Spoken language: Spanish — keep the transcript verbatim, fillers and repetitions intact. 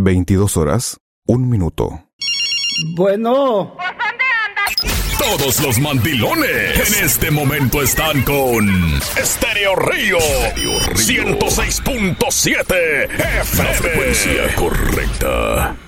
veintidós horas, un minuto. Bueno. Todos los mandilones en este momento están con Estéreo Río, ciento seis punto siete F M. La frecuencia correcta.